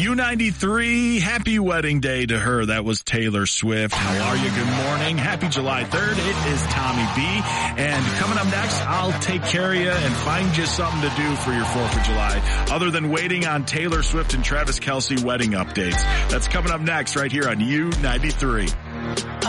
U93, happy wedding day to her. That was Taylor Swift. How are you? Good morning. Happy July 3rd. It is Tommy B. And coming up next, I'll take care of you and find you something to do for your 4th of July, other than waiting on Taylor Swift and Travis Kelce wedding updates. That's coming up next right here on U93.